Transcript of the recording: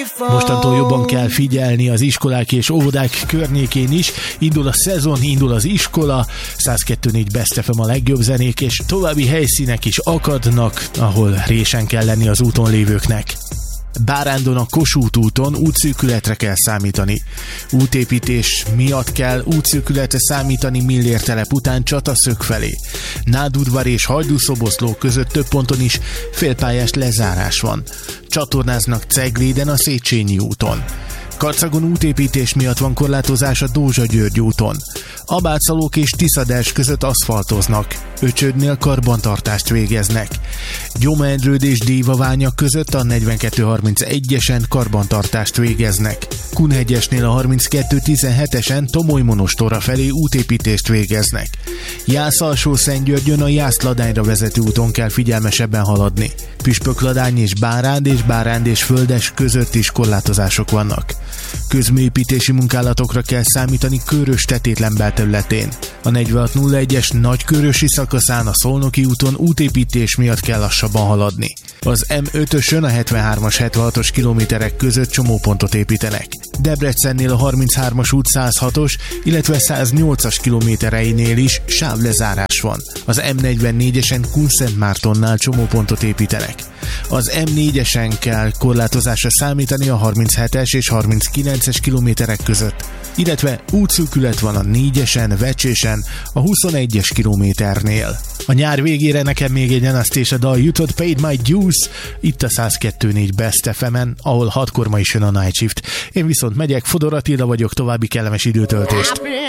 Mostantól jobban kell figyelni az iskolák és óvodák környékén is. Indul a szezon, indul az iskola, 102.4 Best FM a legjobb zenék, és további helyszínek is akadnak, ahol résen kell lenni az úton lévőknek. Bárándon a Kossuth úton útszűkületre kell számítani. Útépítés miatt kell útszűkületre számítani Millér telep után Csataszög felé. Nádudvar és Hajdúszoboszló között több ponton is félpályás lezárás van. Csatornáznak Cegléden a Széchenyi úton. Karcagon útépítés miatt van korlátozás a Dózsa-György úton. Abátszalók és Tiszaders között aszfaltoznak. Öcsödnél karbantartást végeznek. Gyomendrőd és Dévaványa között a 42-31-esen karbantartást végeznek. Kunhegyesnél a 32-17-esen Tomoly-Monostorra felé útépítést végeznek. Jász-Alsó-Szentgyörgyön a Jász-Ladányra vezető úton kell figyelmesebben haladni. Püspökladány és Báránd és Földes között is korlátozások vannak. Közműépítési munkálatokra kell számítani Körös tetétlen belterületén. A 4601-es nagykörösi szakaszán a Szolnoki úton útépítés miatt kell lassabban haladni. Az M5-ösön a 73-as 76-os kilométerek között csomópontot építenek. Debrecennél a 33-as út 106-os, illetve 108-as kilométereinél is sávlezárás van. Az M44-esen Kunszentmártonnál csomópontot építenek. Az M4-esen kell korlátozásra számítani a 37-es és 39-es kilométerek között, illetve útszűkület van a 4-esen, Vecsésen, a 21-es kilométernél. A nyár végére nekem még egy Anastacia dal jutott, Paid My Dues, itt a 102.4 Best FM-en, ahol 6-kor ma is jön a Night Shift. Én viszont megyek, Fodor Attila vagyok, további kellemes időtöltést.